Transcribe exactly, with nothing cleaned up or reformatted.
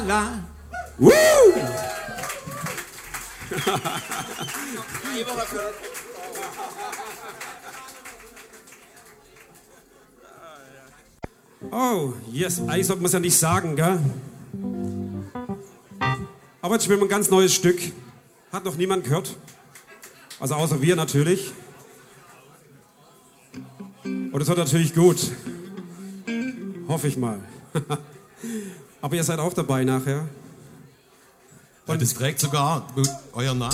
La. Woo! Oh, yes, eigentlich sollte man es ja nicht sagen, gell? Aber jetzt spielen wir ein ganz neues Stück. Hat noch niemand gehört. Also außer wir natürlich. Und es wird natürlich gut. Hoffe ich mal. Aber ihr seid auch dabei nachher. Und das fragt sogar euer Name.